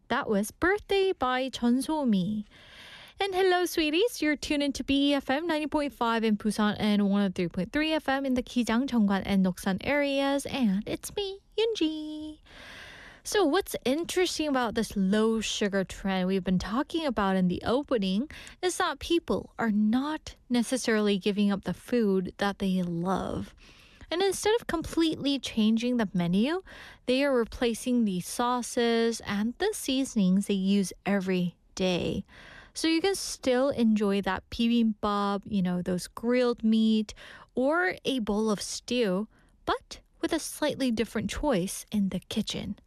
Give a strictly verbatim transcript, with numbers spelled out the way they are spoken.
That was Birthday by 전소미. And hello, sweeties. You're tuned into B E F M ninety point five in Busan and one oh three point three F M in the Kijang, Cheongwan, and Noksan areas. And it's me, Yunji. So what's interesting about this low sugar trend we've been talking about in the opening is that people are not necessarily giving up the food that they love. And instead of completely changing the menu, they are replacing the sauces and the seasonings they use every day. So you can still enjoy that bibimbap, you know, those grilled meat, or a bowl of stew, but with a slightly different choice in the kitchen.